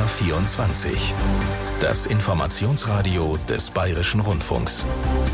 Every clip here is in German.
BR24. Das Informationsradio des Bayerischen Rundfunks.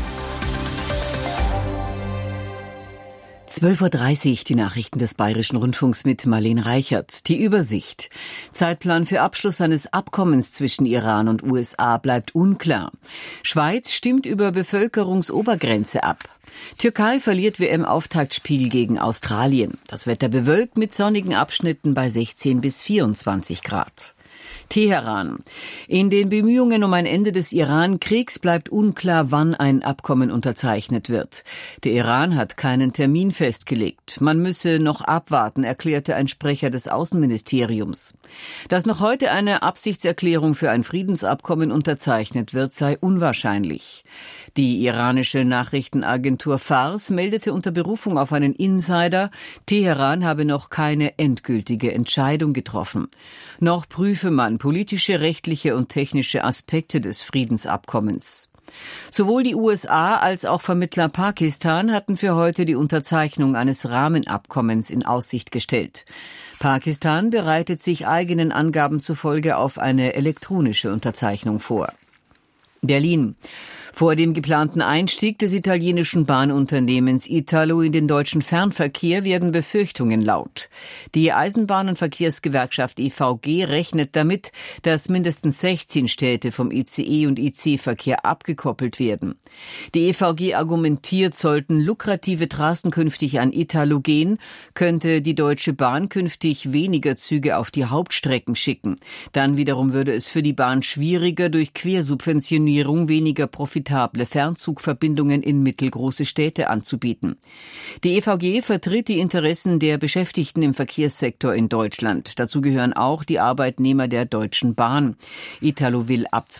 12:30 Uhr, die Nachrichten des Bayerischen Rundfunks mit Marlene Reichert. Die Übersicht. Zeitplan für Abschluss eines Abkommens zwischen Iran und USA bleibt unklar. Schweiz stimmt über Bevölkerungsobergrenze ab. Türkei verliert WM-Auftaktspiel gegen Australien. Das Wetter bewölkt mit sonnigen Abschnitten bei 16 bis 24 Grad. Teheran. In den Bemühungen um ein Ende des Iran-Kriegs bleibt unklar, wann ein Abkommen unterzeichnet wird. Der Iran hat keinen Termin festgelegt. Man müsse noch abwarten, erklärte ein Sprecher des Außenministeriums. Dass noch heute eine Absichtserklärung für ein Friedensabkommen unterzeichnet wird, sei unwahrscheinlich. Die iranische Nachrichtenagentur Fars meldete unter Berufung auf einen Insider, Teheran habe noch keine endgültige Entscheidung getroffen. Noch prüfe man politische, rechtliche und technische Aspekte des Friedensabkommens. Sowohl die USA als auch Vermittler Pakistan hatten für heute die Unterzeichnung eines Rahmenabkommens in Aussicht gestellt. Pakistan bereitet sich eigenen Angaben zufolge auf eine elektronische Unterzeichnung vor. Berlin. Vor dem geplanten Einstieg des italienischen Bahnunternehmens Italo in den deutschen Fernverkehr werden Befürchtungen laut. Die Eisenbahn- und Verkehrsgewerkschaft EVG rechnet damit, dass mindestens 16 Städte vom ICE- und IC-Verkehr abgekoppelt werden. Die EVG argumentiert, sollten lukrative Trassen künftig an Italo gehen, könnte die Deutsche Bahn künftig weniger Züge auf die Hauptstrecken schicken. Dann wiederum würde es für die Bahn schwieriger, durch Quersubventionierung weniger profitable Fernzugverbindungen in mittelgroße Städte anzubieten. Die EVG vertritt die Interessen der Beschäftigten im Verkehrssektor in Deutschland. Dazu gehören auch die Arbeitnehmer der Deutschen Bahn. Italo will ab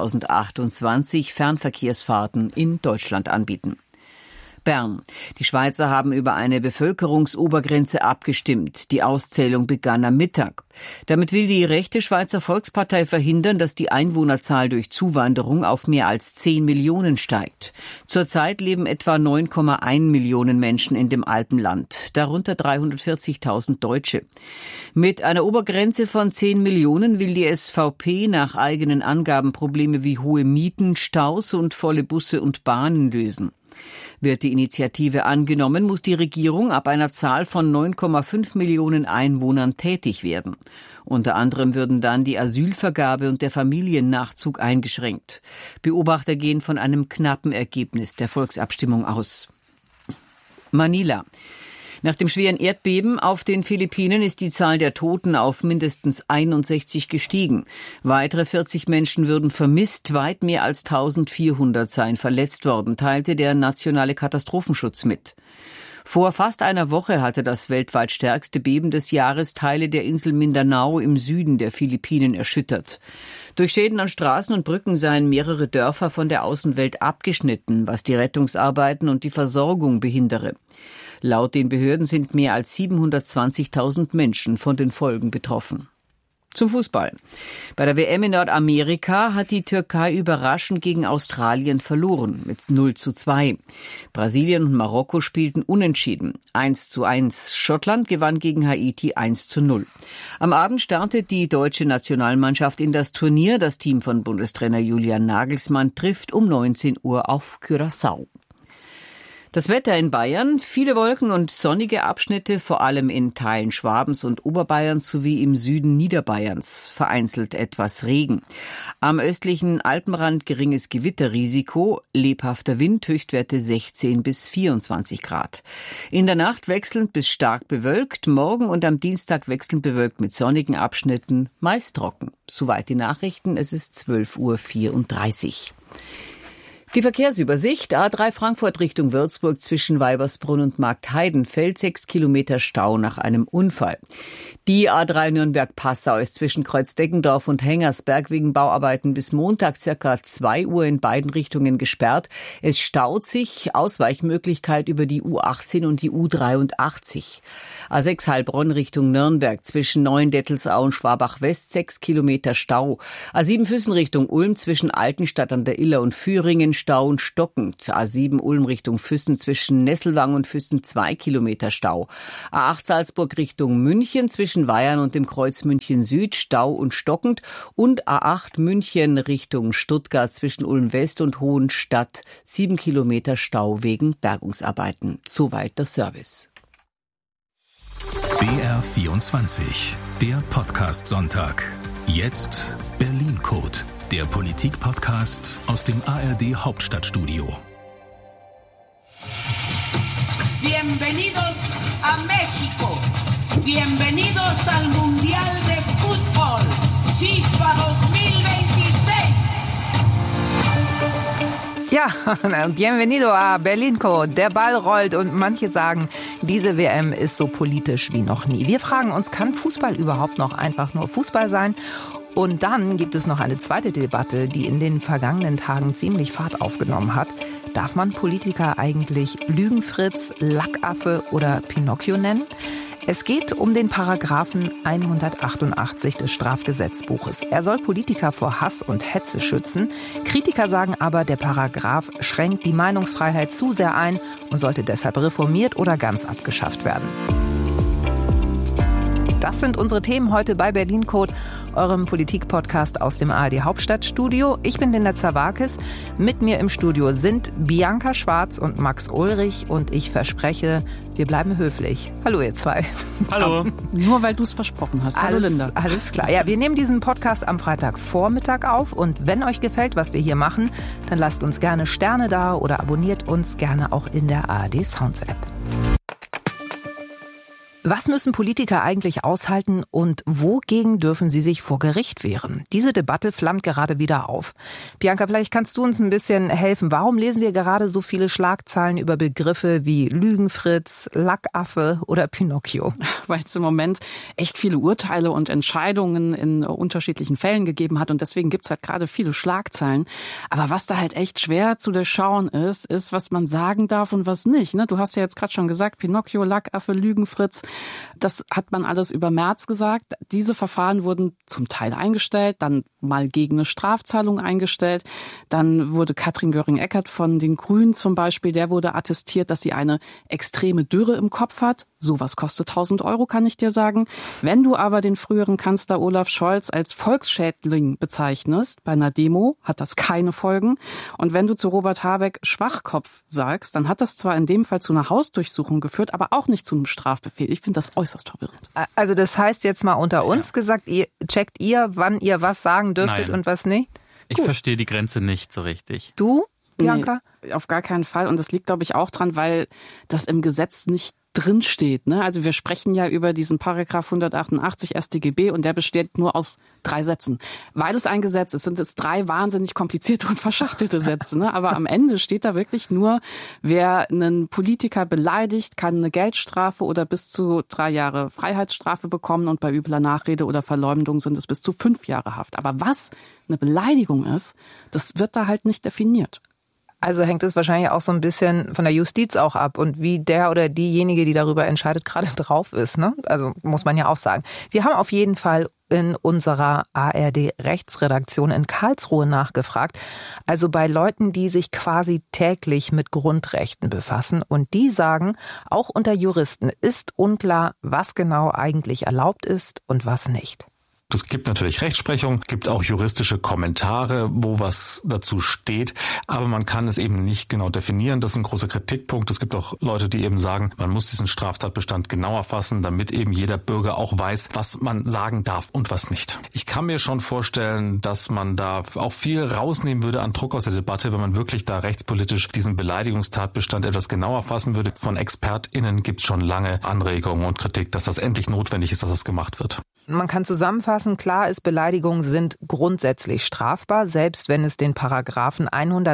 2028 Fernverkehrsfahrten in Deutschland anbieten. Bern. Die Schweizer haben über eine Bevölkerungsobergrenze abgestimmt. Die Auszählung begann am Mittag. Damit will die rechte Schweizer Volkspartei verhindern, dass die Einwohnerzahl durch Zuwanderung auf mehr als 10 Millionen steigt. Zurzeit leben etwa 9,1 Millionen Menschen in dem Alpenland, darunter 340.000 Deutsche. Mit einer Obergrenze von 10 Millionen will die SVP nach eigenen Angaben Probleme wie hohe Mieten, Staus und volle Busse und Bahnen lösen. Wird die Initiative angenommen, muss die Regierung ab einer Zahl von 9,5 Millionen Einwohnern tätig werden. Unter anderem würden dann die Asylvergabe und der Familiennachzug eingeschränkt. Beobachter gehen von einem knappen Ergebnis der Volksabstimmung aus. Manila. Nach dem schweren Erdbeben auf den Philippinen ist die Zahl der Toten auf mindestens 61 gestiegen. Weitere 40 Menschen würden vermisst, weit mehr als 1400 seien verletzt worden, teilte der nationale Katastrophenschutz mit. Vor fast einer Woche hatte das weltweit stärkste Beben des Jahres Teile der Insel Mindanao im Süden der Philippinen erschüttert. Durch Schäden an Straßen und Brücken seien mehrere Dörfer von der Außenwelt abgeschnitten, was die Rettungsarbeiten und die Versorgung behindere. Laut den Behörden sind mehr als 720.000 Menschen von den Folgen betroffen. Zum Fußball. Bei der WM in Nordamerika hat die Türkei überraschend gegen Australien verloren mit 0:2. Brasilien und Marokko spielten unentschieden 1:1. Schottland gewann gegen Haiti 1:0. Am Abend startet die deutsche Nationalmannschaft in das Turnier. Das Team von Bundestrainer Julian Nagelsmann trifft um 19 Uhr auf Curaçao. Das Wetter in Bayern, viele Wolken und sonnige Abschnitte, vor allem in Teilen Schwabens und Oberbayerns sowie im Süden Niederbayerns. Vereinzelt etwas Regen. Am östlichen Alpenrand geringes Gewitterrisiko, lebhafter Wind, Höchstwerte 16 bis 24 Grad. In der Nacht wechselnd bis stark bewölkt, morgen und am Dienstag wechselnd bewölkt mit sonnigen Abschnitten, meist trocken. Soweit die Nachrichten, es ist 12:34 Uhr. Die Verkehrsübersicht: A3 Frankfurt Richtung Würzburg zwischen Weibersbrunn und Marktheidenfeld 6 Kilometer Stau nach einem Unfall. Die A3 Nürnberg-Passau ist zwischen Kreuzdeggendorf und Hengersberg wegen Bauarbeiten bis Montag ca. 2 Uhr in beiden Richtungen gesperrt. Es staut sich, Ausweichmöglichkeit über die U18 und die U83. A6 Heilbronn Richtung Nürnberg zwischen Neuendettelsau und Schwabach-West 6 Kilometer Stau. A7 Füssen Richtung Ulm zwischen Altenstadt an der Iller und Führingen Stau und stockend. A7 Ulm Richtung Füssen zwischen Nesselwang und Füssen 2 Kilometer Stau. A8 Salzburg Richtung München zwischen Weyern und dem Kreuz München Süd Stau und stockend. Und A8 München Richtung Stuttgart zwischen Ulm West und Hohenstadt 7 Kilometer Stau wegen Bergungsarbeiten. Soweit der Service. BR24, der Podcast Sonntag. Jetzt Berlin Code, der Politik-Podcast aus dem ARD Hauptstadtstudio. Bienvenidos a México. Bienvenidos al Mundial de Fútbol. FIFA 2026. Ja, bienvenido a Berlinco. Der Ball rollt und manche sagen, diese WM ist so politisch wie noch nie. Wir fragen uns, kann Fußball überhaupt noch einfach nur Fußball sein? Und dann gibt es noch eine zweite Debatte, die in den vergangenen Tagen ziemlich Fahrt aufgenommen hat. Darf man Politiker eigentlich Lügenfritz, Lackaffe oder Pinocchio nennen? Es geht um den Paragraphen 188 des Strafgesetzbuches. Er soll Politiker vor Hass und Hetze schützen. Kritiker sagen aber, der Paragraph schränkt die Meinungsfreiheit zu sehr ein und sollte deshalb reformiert oder ganz abgeschafft werden. Das sind unsere Themen heute bei Berlin Code, eurem Politik-Podcast aus dem ARD Hauptstadtstudio. Ich bin Linda Zerwakis. Mit mir im Studio sind Bianca Schwarz und Max Ulrich und ich verspreche, wir bleiben höflich. Hallo ihr zwei. Hallo. Nur weil du es versprochen hast. Hallo Linda. Alles klar. Ja, wir nehmen diesen Podcast am Freitagvormittag auf und wenn euch gefällt, was wir hier machen, dann lasst uns gerne Sterne da oder abonniert uns gerne auch in der ARD Sounds App. Was müssen Politiker eigentlich aushalten und wogegen dürfen sie sich vor Gericht wehren? Diese Debatte flammt gerade wieder auf. Bianca, vielleicht kannst du uns ein bisschen helfen. Warum lesen wir gerade so viele Schlagzeilen über Begriffe wie Lügenfritz, Lackaffe oder Pinocchio? Weil es im Moment echt viele Urteile und Entscheidungen in unterschiedlichen Fällen gegeben hat und deswegen gibt's halt gerade viele Schlagzeilen. Aber was da halt echt schwer zu durchschauen ist, was man sagen darf und was nicht. Du hast ja jetzt gerade schon gesagt, Pinocchio, Lackaffe, Lügenfritz. Das hat man alles über März gesagt. Diese Verfahren wurden zum Teil eingestellt, dann mal gegen eine Strafzahlung eingestellt. Dann wurde Katrin Göring-Eckardt von den Grünen zum Beispiel, der wurde attestiert, dass sie eine extreme Dürre im Kopf hat. Sowas kostet 1.000 €, kann ich dir sagen. Wenn du aber den früheren Kanzler Olaf Scholz als Volksschädling bezeichnest bei einer Demo, hat das keine Folgen. Und wenn du zu Robert Habeck Schwachkopf sagst, dann hat das zwar in dem Fall zu einer Hausdurchsuchung geführt, aber auch nicht zu einem Strafbefehl. Ich finde das äußerst verwirrend. Also das heißt jetzt mal unter uns gesagt, checkt ihr, wann ihr was sagen dürftet und was nicht? Ich verstehe die Grenze nicht so richtig. Du, Bianca? Nee, auf gar keinen Fall. Und das liegt, glaube ich, auch dran, weil das im Gesetz nicht drin steht. Also wir sprechen ja über diesen Paragraph 188 StGB und der besteht nur aus 3 Sätzen. Weil es ein Gesetz ist, sind es 3 wahnsinnig komplizierte und verschachtelte Sätze. Aber am Ende steht da wirklich nur, wer einen Politiker beleidigt, kann eine Geldstrafe oder bis zu 3 Jahre Freiheitsstrafe bekommen und bei übler Nachrede oder Verleumdung sind es bis zu 5 Jahre Haft. Aber was eine Beleidigung ist, das wird da halt nicht definiert. Also hängt es wahrscheinlich auch so ein bisschen von der Justiz auch ab und wie der oder diejenige, die darüber entscheidet, gerade drauf ist. Also muss man ja auch sagen. Wir haben auf jeden Fall in unserer ARD-Rechtsredaktion in Karlsruhe nachgefragt. Also bei Leuten, die sich quasi täglich mit Grundrechten befassen. Und die sagen, auch unter Juristen ist unklar, was genau eigentlich erlaubt ist und was nicht. Es gibt natürlich Rechtsprechung, gibt auch juristische Kommentare, wo was dazu steht, aber man kann es eben nicht genau definieren. Das ist ein großer Kritikpunkt. Es gibt auch Leute, die eben sagen, man muss diesen Straftatbestand genauer fassen, damit eben jeder Bürger auch weiß, was man sagen darf und was nicht. Ich kann mir schon vorstellen, dass man da auch viel rausnehmen würde an Druck aus der Debatte, wenn man wirklich da rechtspolitisch diesen Beleidigungstatbestand etwas genauer fassen würde. Von ExpertInnen gibt es schon lange Anregungen und Kritik, dass das endlich notwendig ist, dass das gemacht wird. Man kann zusammenfassen, klar ist, Beleidigungen sind grundsätzlich strafbar. Selbst wenn es den Paragraphen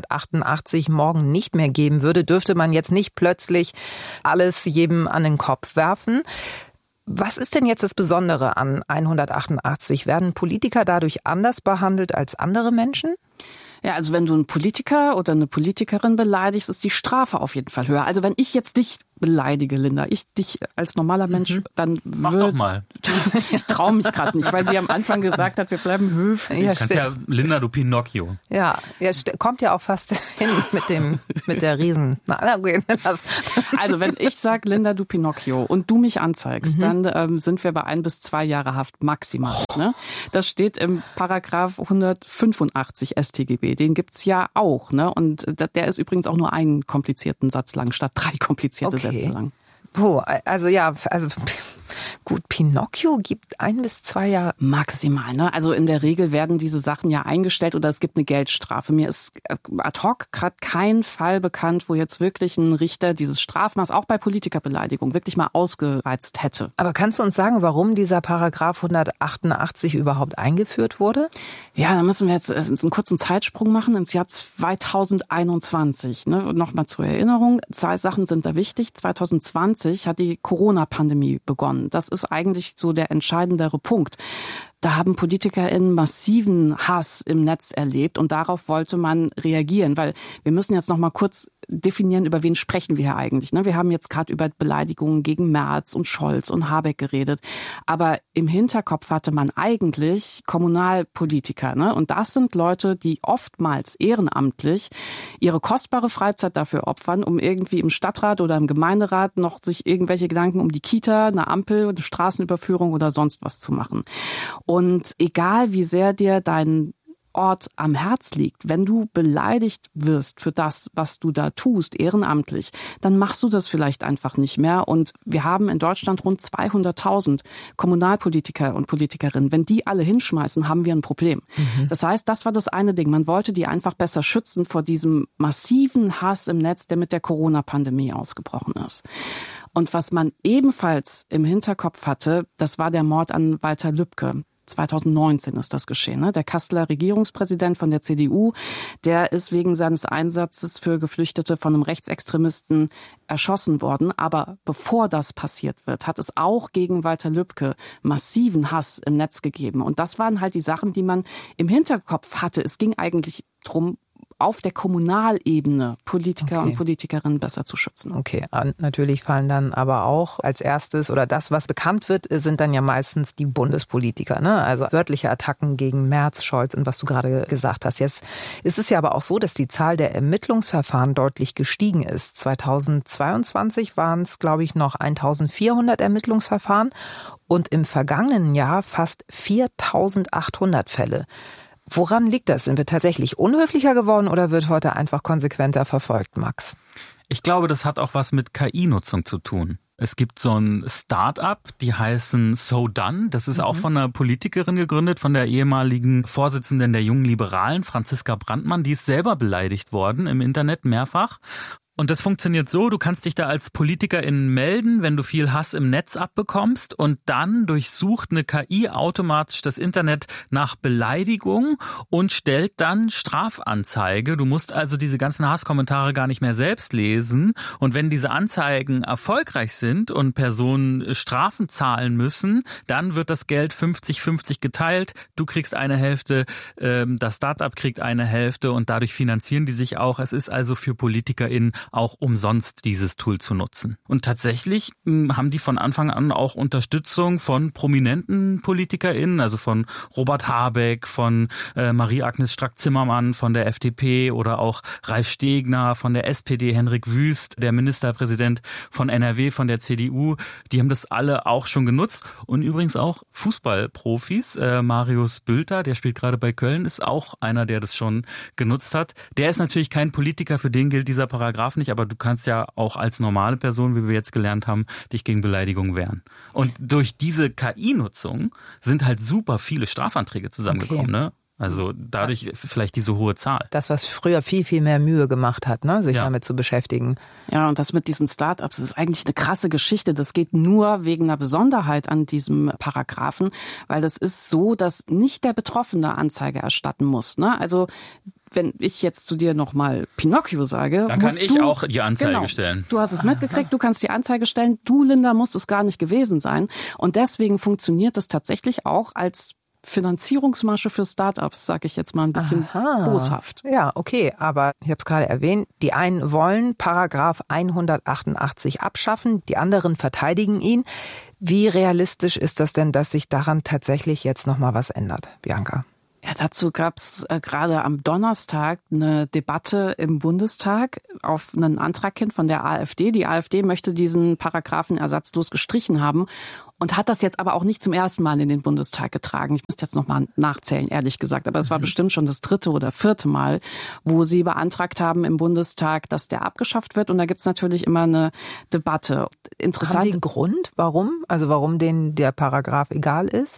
188 morgen nicht mehr geben würde, dürfte man jetzt nicht plötzlich alles jedem an den Kopf werfen. Was ist denn jetzt das Besondere an 188? Werden Politiker dadurch anders behandelt als andere Menschen? Ja, also wenn du einen Politiker oder eine Politikerin beleidigst, ist die Strafe auf jeden Fall höher. Also wenn ich jetzt dich beleidige, Linda, ich dich als normaler Mensch, dann Mach doch mal. Ich traue mich gerade nicht, weil sie am Anfang gesagt hat, wir bleiben höflich. Ja, Du kannst ja, Linda, du Pinocchio. Ja, kommt ja auch fast hin mit der Riesen. Na gut, Also wenn ich sage, Linda, du Pinocchio und du mich anzeigst, dann sind wir bei 1 bis 2 Jahre Haft maximal. Ne? Das steht im Paragraph 185 StGB. Den gibt's ja auch. Ne? Und der ist übrigens auch nur einen komplizierten Satz lang statt 3 komplizierte Sätze lang. Gut, Pinocchio gibt 1 bis 2 Jahre. Maximal, ne? Also in der Regel werden diese Sachen ja eingestellt oder es gibt eine Geldstrafe. Mir ist ad hoc gerade kein Fall bekannt, wo jetzt wirklich ein Richter dieses Strafmaß auch bei Politikerbeleidigung wirklich mal ausgereizt hätte. Aber kannst du uns sagen, warum dieser Paragraph 188 überhaupt eingeführt wurde? Ja, da müssen wir jetzt einen kurzen Zeitsprung machen ins Jahr 2021. Ne? Nochmal zur Erinnerung, 2 Sachen sind da wichtig. 2020 hat die Corona-Pandemie begonnen. Das ist eigentlich so der entscheidendere Punkt. Da haben PolitikerInnen massiven Hass im Netz erlebt und darauf wollte man reagieren, weil wir müssen jetzt noch mal kurz definieren, über wen sprechen wir hier eigentlich. Wir haben jetzt gerade über Beleidigungen gegen Merz und Scholz und Habeck geredet, aber im Hinterkopf hatte man eigentlich Kommunalpolitiker. Und das sind Leute, die oftmals ehrenamtlich ihre kostbare Freizeit dafür opfern, um irgendwie im Stadtrat oder im Gemeinderat noch sich irgendwelche Gedanken um die Kita, eine Ampel, eine Straßenüberführung oder sonst was zu machen. Und egal, wie sehr dir dein Ort am Herz liegt, wenn du beleidigt wirst für das, was du da tust, ehrenamtlich, dann machst du das vielleicht einfach nicht mehr. Und wir haben in Deutschland rund 200.000 Kommunalpolitiker und Politikerinnen. Wenn die alle hinschmeißen, haben wir ein Problem. Das heißt, das war das eine Ding. Man wollte die einfach besser schützen vor diesem massiven Hass im Netz, der mit der Corona-Pandemie ausgebrochen ist. Und was man ebenfalls im Hinterkopf hatte, das war der Mord an Walter Lübcke. 2019 ist das geschehen. Der Kasseler Regierungspräsident von der CDU, der ist wegen seines Einsatzes für Geflüchtete von einem Rechtsextremisten erschossen worden. Aber bevor das passiert wird, hat es auch gegen Walter Lübcke massiven Hass im Netz gegeben. Und das waren halt die Sachen, die man im Hinterkopf hatte. Es ging eigentlich drum, auf der Kommunalebene Politiker und Politikerinnen besser zu schützen. Okay, natürlich fallen dann aber auch als erstes oder das, was bekannt wird, sind dann ja meistens die Bundespolitiker, ne? Also wörtliche Attacken gegen Merz, Scholz und was du gerade gesagt hast. Jetzt ist es ja aber auch so, dass die Zahl der Ermittlungsverfahren deutlich gestiegen ist. 2022 waren es, glaube ich, noch 1400 Ermittlungsverfahren und im vergangenen Jahr fast 4800 Fälle. Woran liegt das? Sind wir tatsächlich unhöflicher geworden oder wird heute einfach konsequenter verfolgt, Max? Ich glaube, das hat auch was mit KI-Nutzung zu tun. Es gibt so ein Start-up, die heißen So Done. Das ist auch von einer Politikerin gegründet, von der ehemaligen Vorsitzenden der Jungen Liberalen, Franziska Brandmann. Die ist selber beleidigt worden im Internet mehrfach. Und das funktioniert so, du kannst dich da als Politikerin melden, wenn du viel Hass im Netz abbekommst und dann durchsucht eine KI automatisch das Internet nach Beleidigung und stellt dann Strafanzeige. Du musst also diese ganzen Hasskommentare gar nicht mehr selbst lesen und wenn diese Anzeigen erfolgreich sind und Personen Strafen zahlen müssen, dann wird das Geld 50-50 geteilt. Du kriegst eine Hälfte, das Startup kriegt eine Hälfte und dadurch finanzieren die sich auch. Es ist also für PolitikerInnen auch umsonst dieses Tool zu nutzen. Und tatsächlich haben die von Anfang an auch Unterstützung von prominenten PolitikerInnen, also von Robert Habeck, von Marie-Agnes Strack-Zimmermann von der FDP oder auch Ralf Stegner von der SPD, Henrik Wüst, der Ministerpräsident von NRW, von der CDU. Die haben das alle auch schon genutzt. Und übrigens auch Fußballprofis. Marius Bülter, der spielt gerade bei Köln, ist auch einer, der das schon genutzt hat. Der ist natürlich kein Politiker, für den gilt dieser Paragraph nicht, aber du kannst ja auch als normale Person, wie wir jetzt gelernt haben, dich gegen Beleidigung wehren. Und durch diese KI-Nutzung sind halt super viele Strafanträge zusammengekommen, ne? Also dadurch vielleicht diese hohe Zahl. Das, was früher viel, viel mehr Mühe gemacht hat, ne, sich damit zu beschäftigen. Ja, und das mit diesen Start-ups, das ist eigentlich eine krasse Geschichte. Das geht nur wegen einer Besonderheit an diesem Paragraphen, weil das ist so, dass nicht der Betroffene Anzeige erstatten muss, ne? Also wenn ich jetzt zu dir nochmal Pinocchio sage, dann kann ich auch die Anzeige stellen. Du hast es mitgekriegt, du kannst die Anzeige stellen. Du, Linda, musst es gar nicht gewesen sein. Und deswegen funktioniert es tatsächlich auch als Finanzierungsmasche für Startups, sage ich jetzt mal ein bisschen boshaft. Ja, okay, aber ich habe es gerade erwähnt, die einen wollen Paragraph 188 abschaffen, die anderen verteidigen ihn. Wie realistisch ist das denn, dass sich daran tatsächlich jetzt nochmal was ändert, Bianca? Ja, dazu gab's gerade am Donnerstag eine Debatte im Bundestag auf einen Antrag hin von der AfD. Die AfD möchte diesen Paragraphen ersatzlos gestrichen haben und hat das jetzt aber auch nicht zum ersten Mal in den Bundestag getragen. Ich müsste jetzt nochmal nachzählen, ehrlich gesagt. Aber es war bestimmt schon das 3. oder 4. Mal, wo sie beantragt haben im Bundestag, dass der abgeschafft wird. Und da gibt's natürlich immer eine Debatte. Interessant. Haben die einen Grund, warum? Also warum denen der Paragraph egal ist?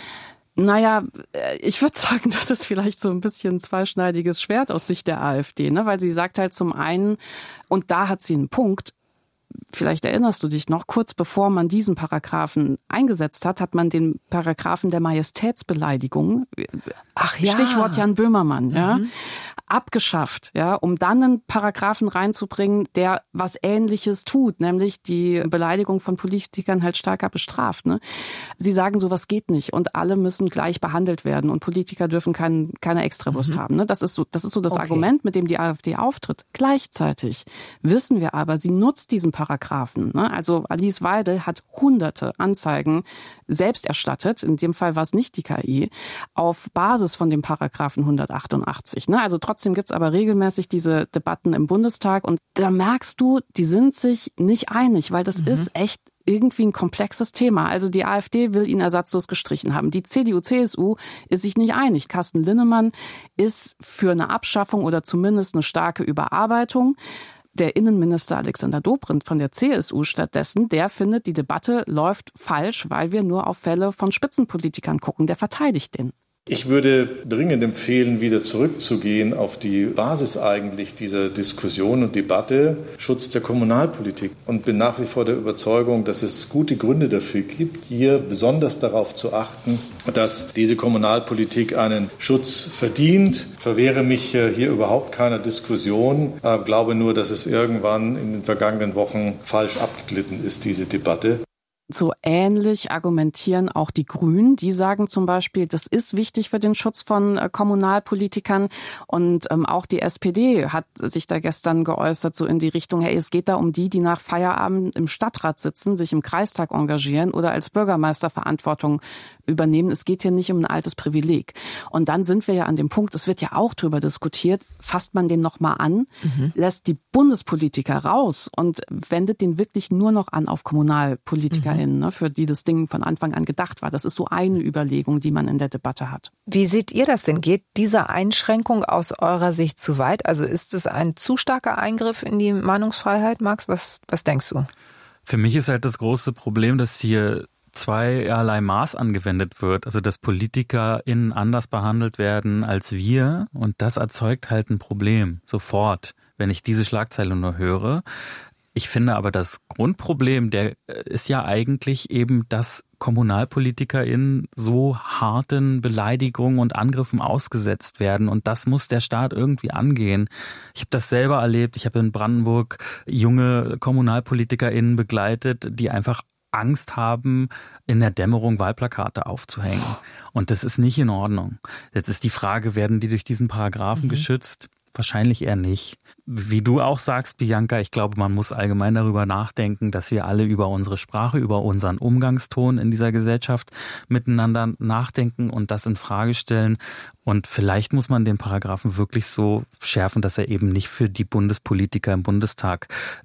Naja, ich würde sagen, das ist vielleicht so ein bisschen ein zweischneidiges Schwert aus Sicht der AfD, ne? Weil sie sagt halt zum einen, und da hat sie einen Punkt, vielleicht erinnerst du dich noch, kurz bevor man diesen Paragraphen eingesetzt hat, hat man den Paragraphen der Majestätsbeleidigung, Stichwort Jan Böhmermann, ja, abgeschafft, ja, um dann einen Paragraphen reinzubringen, der was Ähnliches tut, nämlich die Beleidigung von Politikern halt stärker bestraft. Ne? Sie sagen, sowas geht nicht und alle müssen gleich behandelt werden und Politiker dürfen keine Extrawurst haben. Ne? Das ist so das Argument, mit dem die AfD auftritt. Gleichzeitig wissen wir aber, sie nutzt diesen Paragraphen. Ne? Also Alice Weidel hat hunderte Anzeigen selbst erstattet, in dem Fall war es nicht die KI, auf Basis von dem Paragraphen 188. Ne? Also trotzdem gibt's aber regelmäßig diese Debatten im Bundestag und da merkst du, die sind sich nicht einig, weil das ist echt irgendwie ein komplexes Thema. Also die AfD will ihn ersatzlos gestrichen haben. Die CDU, CSU ist sich nicht einig. Carsten Linnemann ist für eine Abschaffung oder zumindest eine starke Überarbeitung. Der Innenminister Alexander Dobrindt von der CSU stattdessen, der findet, die Debatte läuft falsch, weil wir nur auf Fälle von Spitzenpolitikern gucken. Der verteidigt den. Ich würde dringend empfehlen, wieder zurückzugehen auf die Basis eigentlich dieser Diskussion und Debatte, Schutz der Kommunalpolitik. Und bin nach wie vor der Überzeugung, dass es gute Gründe dafür gibt, hier besonders darauf zu achten, dass diese Kommunalpolitik einen Schutz verdient. Verwehre mich hier überhaupt keiner Diskussion. Glaube nur, dass es irgendwann in den vergangenen Wochen falsch abgeglitten ist, diese Debatte. So ähnlich argumentieren auch die Grünen. Die sagen zum Beispiel, das ist wichtig für den Schutz von Kommunalpolitikern. Und auch die SPD hat sich da gestern geäußert, so in die Richtung, hey, es geht da um die nach Feierabend im Stadtrat sitzen, sich im Kreistag engagieren oder als Bürgermeister Verantwortung übernehmen. Es geht hier nicht um ein altes Privileg. Und dann sind wir ja an dem Punkt, es wird ja auch darüber diskutiert, fasst man den nochmal an, lässt die Bundespolitiker raus und wendet den wirklich nur noch an auf KommunalpolitikerInnen, für die das Ding von Anfang an gedacht war. Das ist so eine Überlegung, die man in der Debatte hat. Wie seht ihr das denn? Geht diese Einschränkung aus eurer Sicht zu weit? Also ist es ein zu starker Eingriff in die Meinungsfreiheit, Max? Was denkst du? Für mich ist halt das große Problem, dass hier zweierlei Maß angewendet wird, also dass PolitikerInnen anders behandelt werden als wir und das erzeugt halt ein Problem, sofort, wenn ich diese Schlagzeile nur höre. Ich finde aber das Grundproblem, der ist ja eigentlich eben, dass KommunalpolitikerInnen so harten Beleidigungen und Angriffen ausgesetzt werden und das muss der Staat irgendwie angehen. Ich habe das selber erlebt, ich habe in Brandenburg junge KommunalpolitikerInnen begleitet, die einfach Angst haben, in der Dämmerung Wahlplakate aufzuhängen. Und das ist nicht in Ordnung. Jetzt ist die Frage, werden die durch diesen Paragraphen geschützt? Wahrscheinlich eher nicht. Wie du auch sagst, Bianca, ich glaube, man muss allgemein darüber nachdenken, dass wir alle über unsere Sprache, über unseren Umgangston in dieser Gesellschaft miteinander nachdenken und das in Frage stellen. Und vielleicht muss man den Paragraphen wirklich so schärfen, dass er eben nicht für die Bundespolitiker im Bundestag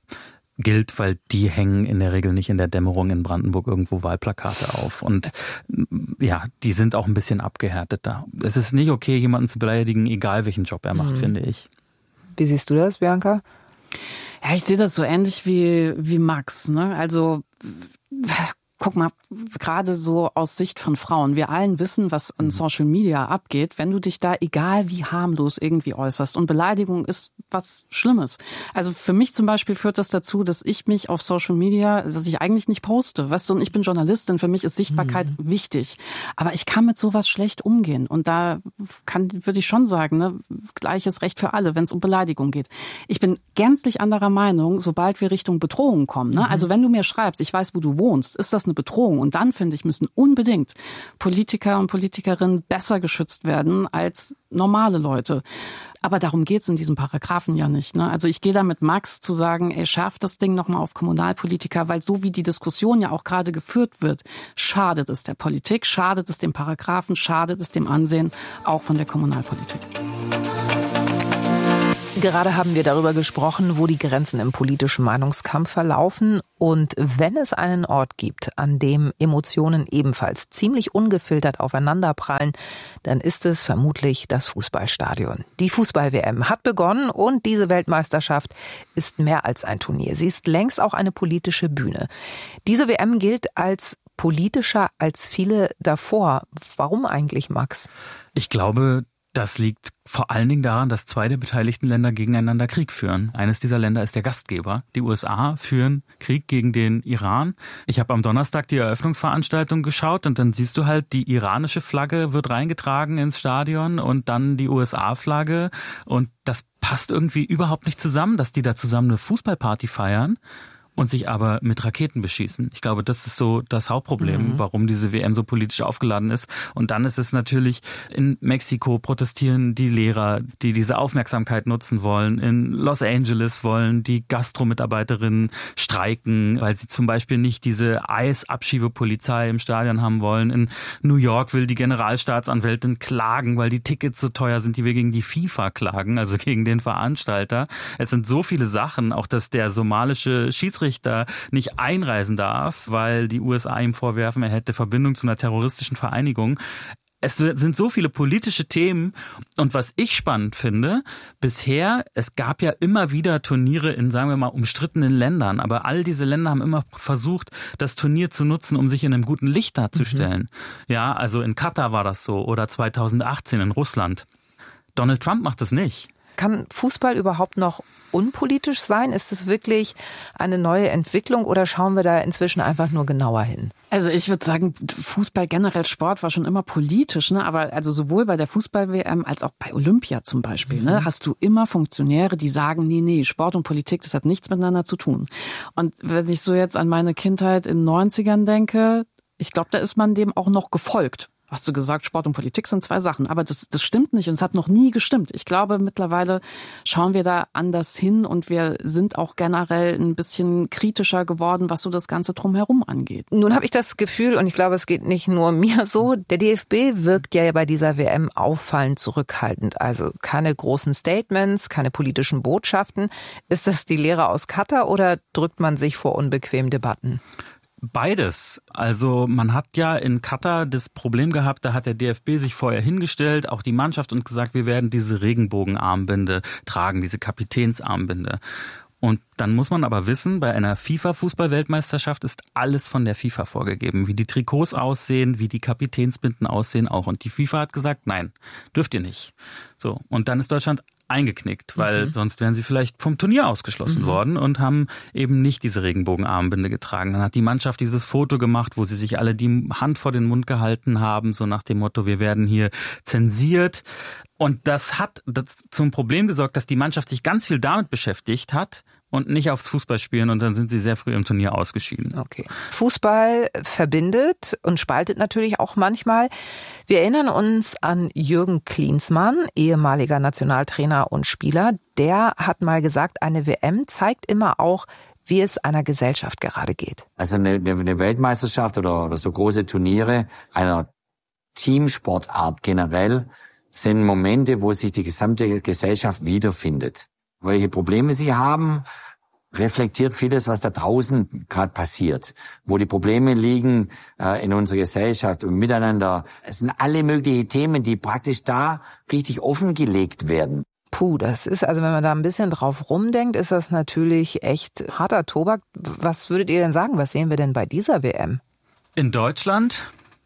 gilt, weil die hängen in der Regel nicht in der Dämmerung in Brandenburg irgendwo Wahlplakate auf. Und ja, die sind auch ein bisschen abgehärteter. Es ist nicht okay, jemanden zu beleidigen, egal welchen Job er macht, finde ich. Wie siehst du das, Bianca? Ja, ich sehe das so ähnlich wie Max. Ne? Also guck mal, gerade so aus Sicht von Frauen. Wir allen wissen, was an Social Media abgeht, wenn du dich da, egal wie harmlos, irgendwie äußerst. Und Beleidigung ist was Schlimmes. Also für mich zum Beispiel führt das dazu, dass ich mich auf Social Media, dass ich eigentlich nicht poste. Weißt du, und ich bin Journalistin, für mich ist Sichtbarkeit wichtig. Aber ich kann mit sowas schlecht umgehen. Und da würde ich schon sagen, ne, gleiches Recht für alle, wenn es um Beleidigung geht. Ich bin gänzlich anderer Meinung, sobald wir Richtung Bedrohung kommen. Ne? Also wenn du mir schreibst, ich weiß, wo du wohnst, ist das das eine Bedrohung. Und dann, finde ich, müssen unbedingt Politiker und Politikerinnen besser geschützt werden als normale Leute. Aber darum geht's in diesem Paragraphen ja nicht. Ne? Also ich gehe da mit Max zu sagen, schärft das Ding nochmal auf Kommunalpolitiker, weil so wie die Diskussion ja auch gerade geführt wird, schadet es der Politik, schadet es dem Paragraphen, schadet es dem Ansehen auch von der Kommunalpolitik. Gerade haben wir darüber gesprochen, wo die Grenzen im politischen Meinungskampf verlaufen. Und wenn es einen Ort gibt, an dem Emotionen ebenfalls ziemlich ungefiltert aufeinanderprallen, dann ist es vermutlich das Fußballstadion. Die Fußball-WM hat begonnen und diese Weltmeisterschaft ist mehr als ein Turnier. Sie ist längst auch eine politische Bühne. Diese WM gilt als politischer als viele davor. Warum eigentlich, Max? Ich glaube, das liegt vor allen Dingen daran, dass zwei der beteiligten Länder gegeneinander Krieg führen. Eines dieser Länder ist der Gastgeber. Die USA führen Krieg gegen den Iran. Ich habe am Donnerstag die Eröffnungsveranstaltung geschaut und dann siehst du halt, die iranische Flagge wird reingetragen ins Stadion und dann die USA-Flagge. Und das passt irgendwie überhaupt nicht zusammen, dass die da zusammen eine Fußballparty feiern und sich aber mit Raketen beschießen. Ich glaube, das ist so das Hauptproblem, warum diese WM so politisch aufgeladen ist. Und dann ist es natürlich, in Mexiko protestieren die Lehrer, die diese Aufmerksamkeit nutzen wollen. In Los Angeles wollen die Gastro-Mitarbeiterinnen streiken, weil sie zum Beispiel nicht diese Eisabschiebepolizei im Stadion haben wollen. In New York will die Generalstaatsanwältin klagen, weil die Tickets so teuer sind, die wir gegen die FIFA klagen, also gegen den Veranstalter. Es sind so viele Sachen, auch dass der somalische Schiedsrichter nicht einreisen darf, weil die USA ihm vorwerfen, er hätte Verbindung zu einer terroristischen Vereinigung. Es sind so viele politische Themen und was ich spannend finde, bisher, es gab ja immer wieder Turniere in, sagen wir mal, umstrittenen Ländern, aber all diese Länder haben immer versucht, das Turnier zu nutzen, um sich in einem guten Licht darzustellen. Ja, also in Katar war das so oder 2018 in Russland. Donald Trump macht das nicht. Kann Fußball überhaupt noch unpolitisch sein? Ist es wirklich eine neue Entwicklung oder schauen wir da inzwischen einfach nur genauer hin? Also ich würde sagen, Fußball generell, Sport war schon immer politisch, ne? Aber also sowohl bei der Fußball-WM als auch bei Olympia zum Beispiel, ne? Hast du immer Funktionäre, die sagen, nee, Sport und Politik, das hat nichts miteinander zu tun. Und wenn ich so jetzt an meine Kindheit in den 90ern denke, ich glaube, da ist man dem auch noch gefolgt. Hast du gesagt, Sport und Politik sind zwei Sachen, aber das stimmt nicht und es hat noch nie gestimmt. Ich glaube, mittlerweile schauen wir da anders hin und wir sind auch generell ein bisschen kritischer geworden, was so das Ganze drumherum angeht. Nun habe ich das Gefühl, und ich glaube, es geht nicht nur mir so, der DFB wirkt ja bei dieser WM auffallend zurückhaltend. Also keine großen Statements, keine politischen Botschaften. Ist das die Lehre aus Katar oder drückt man sich vor unbequemen Debatten? Beides. Also man hat ja in Katar das Problem gehabt, da hat der DFB sich vorher hingestellt, auch die Mannschaft, und gesagt, wir werden diese Regenbogenarmbinde tragen, diese Kapitänsarmbinde. Und dann muss man aber wissen, bei einer FIFA-Fußball-Weltmeisterschaft ist alles von der FIFA vorgegeben. Wie die Trikots aussehen, wie die Kapitänsbinden aussehen auch. Und die FIFA hat gesagt, nein, dürft ihr nicht. So. Und dann ist Deutschland eingeknickt, weil sonst wären sie vielleicht vom Turnier ausgeschlossen worden und haben eben nicht diese Regenbogenarmbinde getragen. Dann hat die Mannschaft dieses Foto gemacht, wo sie sich alle die Hand vor den Mund gehalten haben, so nach dem Motto, wir werden hier zensiert. Und das hat zum Problem gesorgt, dass die Mannschaft sich ganz viel damit beschäftigt hat und nicht aufs Fußballspielen, und dann sind sie sehr früh im Turnier ausgeschieden. Okay. Fußball verbindet und spaltet natürlich auch manchmal. Wir erinnern uns an Jürgen Klinsmann, ehemaliger Nationaltrainer und Spieler. Der hat mal gesagt, eine WM zeigt immer auch, wie es einer Gesellschaft gerade geht. Also eine Weltmeisterschaft oder so große Turniere einer Teamsportart generell sind Momente, wo sich die gesamte Gesellschaft wiederfindet. Welche Probleme sie haben, reflektiert vieles, was da draußen gerade passiert. Wo die Probleme liegen in unserer Gesellschaft und miteinander. Es sind alle möglichen Themen, die praktisch da richtig offengelegt werden. Puh, das ist, also wenn man da ein bisschen drauf rumdenkt, ist das natürlich echt harter Tobak. Was würdet ihr denn sagen? Was sehen wir denn bei dieser WM? In Deutschland?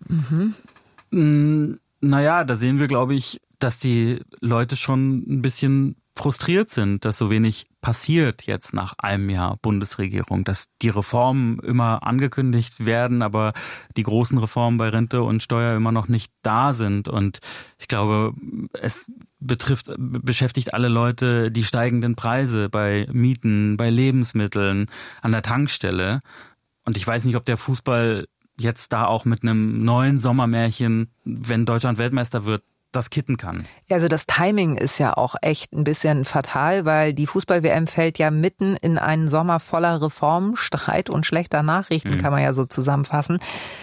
Naja, da sehen wir, glaube ich, dass die Leute schon ein bisschen frustriert sind, dass so wenig passiert jetzt nach einem Jahr Bundesregierung, dass die Reformen immer angekündigt werden, aber die großen Reformen bei Rente und Steuer immer noch nicht da sind. Und ich glaube, es beschäftigt alle Leute die steigenden Preise bei Mieten, bei Lebensmitteln, an der Tankstelle. Und ich weiß nicht, ob der Fußball jetzt da auch mit einem neuen Sommermärchen, wenn Deutschland Weltmeister wird, das kitten kann. Also das Timing ist ja auch echt ein bisschen fatal, weil die Fußball-WM fällt ja mitten in einen Sommer voller Reformen, Streit und schlechter Nachrichten, kann man ja so zusammenfassen.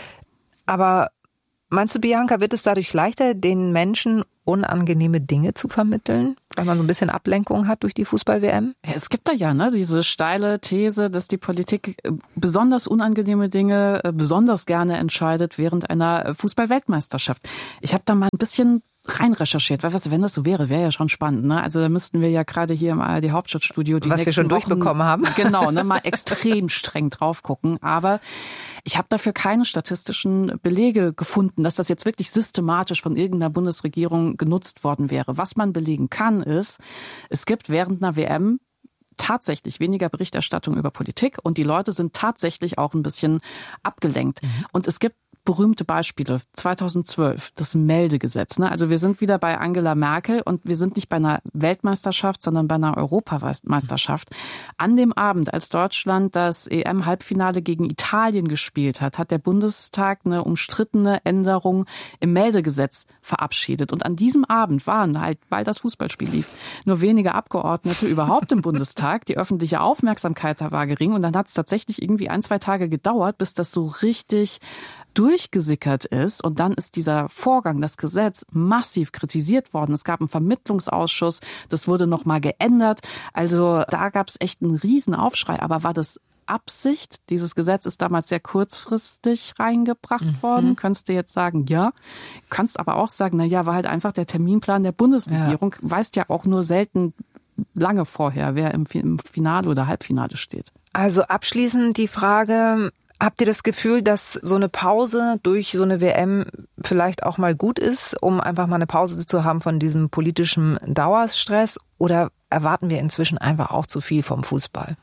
Aber meinst du, Bianca, wird es dadurch leichter, den Menschen unangenehme Dinge zu vermitteln, weil man so ein bisschen Ablenkung hat durch die Fußball-WM? Ja, es gibt da ja diese steile These, dass die Politik besonders unangenehme Dinge besonders gerne entscheidet während einer Fußball-Weltmeisterschaft. Ich habe da mal ein bisschen rein recherchiert, weil wenn das so wäre ja schon spannend, ne? Also da müssten wir ja gerade hier im ARD Hauptstadtstudio die was wir schon durchbekommen haben. Genau, mal extrem streng drauf gucken. Aber ich habe dafür keine statistischen Belege gefunden, dass das jetzt wirklich systematisch von irgendeiner Bundesregierung genutzt worden wäre. Was man belegen kann, ist, es gibt während einer WM tatsächlich weniger Berichterstattung über Politik und die Leute sind tatsächlich auch ein bisschen abgelenkt. Und es gibt berühmte Beispiele. 2012, das Meldegesetz. Also wir sind wieder bei Angela Merkel und wir sind nicht bei einer Weltmeisterschaft, sondern bei einer Europameisterschaft. An dem Abend, als Deutschland das EM-Halbfinale gegen Italien gespielt hat, hat der Bundestag eine umstrittene Änderung im Meldegesetz verabschiedet. Und an diesem Abend waren halt, weil das Fußballspiel lief, nur wenige Abgeordnete überhaupt im Bundestag. Die öffentliche Aufmerksamkeit da war gering und dann hat es tatsächlich irgendwie 1-2 Tage gedauert, bis das so richtig durchgesickert ist und dann ist dieser Vorgang, das Gesetz, massiv kritisiert worden. Es gab einen Vermittlungsausschuss, das wurde nochmal geändert. Also da gab es echt einen riesen Aufschrei. Aber war das Absicht? Dieses Gesetz ist damals sehr kurzfristig reingebracht worden. Könntest du jetzt sagen, ja. Kannst aber auch sagen, war halt einfach der Terminplan der Bundesregierung. Ja. Weißt ja auch nur selten lange vorher, wer im Finale oder Halbfinale steht. Also abschließend die Frage: Habt ihr das Gefühl, dass so eine Pause durch so eine WM vielleicht auch mal gut ist, um einfach mal eine Pause zu haben von diesem politischen Dauerstress? Oder erwarten wir inzwischen einfach auch zu viel vom Fußball?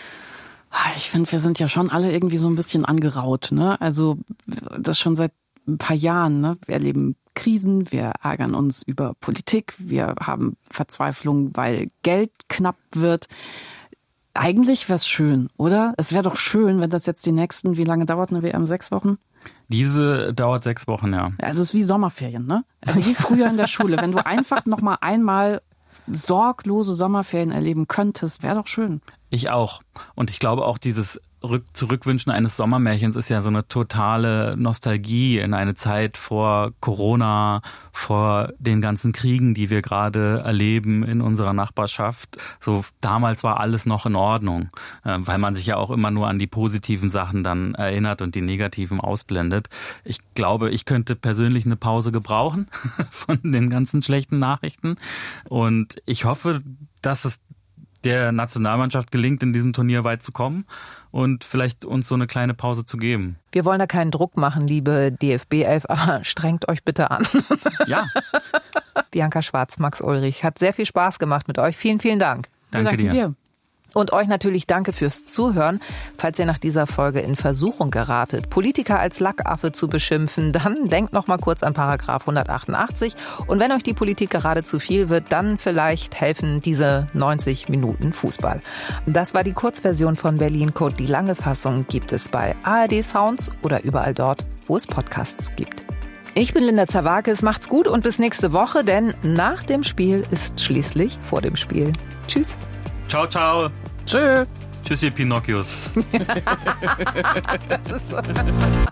Ich finde, wir sind ja schon alle irgendwie so ein bisschen angeraut, ne? Also das schon seit ein paar Jahren, ne? Wir erleben Krisen, wir ärgern uns über Politik, wir haben Verzweiflung, weil Geld knapp wird. Eigentlich wäre es schön, oder? Es wäre doch schön, wenn das jetzt die nächsten, wie lange dauert eine WM? 6 Wochen? Diese dauert 6 Wochen, ja. Also es ist wie Sommerferien, ne? Also wie früher in der Schule. Wenn du einfach noch mal einmal sorglose Sommerferien erleben könntest, wäre doch schön. Ich auch. Und ich glaube auch dieses Zurückwünschen eines Sommermärchens ist ja so eine totale Nostalgie in eine Zeit vor Corona, vor den ganzen Kriegen, die wir gerade erleben in unserer Nachbarschaft. So damals war alles noch in Ordnung, weil man sich ja auch immer nur an die positiven Sachen dann erinnert und die negativen ausblendet. Ich glaube, ich könnte persönlich eine Pause gebrauchen von den ganzen schlechten Nachrichten und ich hoffe, dass es der Nationalmannschaft gelingt, in diesem Turnier weit zu kommen und vielleicht uns so eine kleine Pause zu geben. Wir wollen da keinen Druck machen, liebe DFB 11, aber strengt euch bitte an. Ja. Bianca Schwarz, Max Ulrich, hat sehr viel Spaß gemacht mit euch. Vielen, vielen Dank. Danke dir. Und euch natürlich danke fürs Zuhören. Falls ihr nach dieser Folge in Versuchung geratet, Politiker als Lackaffe zu beschimpfen, dann denkt noch mal kurz an Paragraph 188. Und wenn euch die Politik gerade zu viel wird, dann vielleicht helfen diese 90 Minuten Fußball. Das war die Kurzversion von Berlin Code. Die lange Fassung gibt es bei ARD Sounds oder überall dort, wo es Podcasts gibt. Ich bin Linda Zerwakis. Macht's gut und bis nächste Woche, denn nach dem Spiel ist schließlich vor dem Spiel. Tschüss. Ciao, ciao. Tschö. Tschüss, ihr Pinocchios. Das ist so.